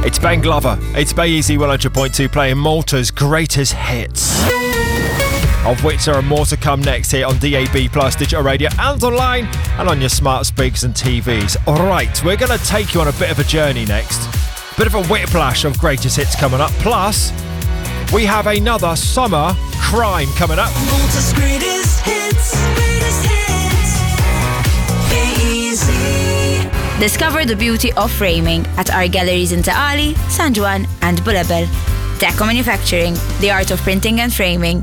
It's Ben Glover. It's Bay Easy 100.2 playing Malta's greatest hits, of which there are more to come next here on DAB+, digital radio and online, and on your smart speakers and TVs. Alright, we're going to take you on a bit of a journey next. Bit of a whiplash of greatest hits coming up. Plus, we have another summer crime coming up. Malta's greatest hits, Bay Easy. Discover the beauty of framing at our galleries in Taali, San Juan and Bulabel. Deco Manufacturing, the art of printing and framing.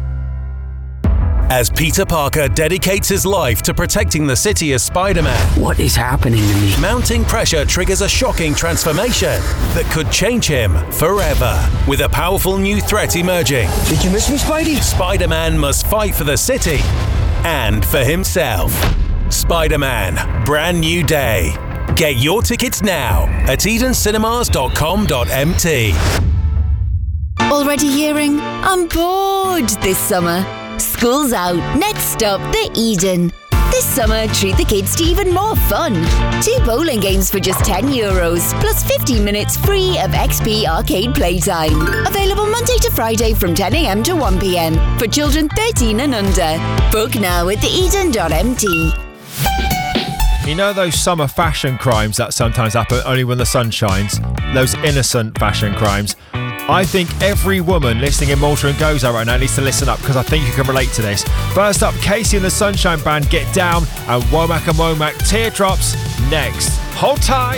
As Peter Parker dedicates his life to protecting the city as Spider-Man, what is happening to me? mounting pressure triggers a shocking transformation that could change him forever. With a powerful new threat emerging, Did you miss me, Spidey? Spider-Man must fight for the city and for himself. Spider-Man, Brand New Day. Get your tickets now at edencinemas.com.mt. Already hearing? I'm bored this summer. School's out. Next stop, the Eden. This summer, treat the kids to even more fun. 2 bowling games for just €10, plus 15 minutes free of XP arcade playtime. Available Monday to Friday from 10 a.m. to 1 p.m. for children 13 and under. Book now at theeden.mt. You know those summer fashion crimes that sometimes happen only when the sun shines? Those innocent fashion crimes? I think every woman listening in Malta and Gozo right now needs to listen up, because I think you can relate to this. First up, Casey and the Sunshine Band, Get Down, and Womack and Womack, Teardrops, next. Hold tight!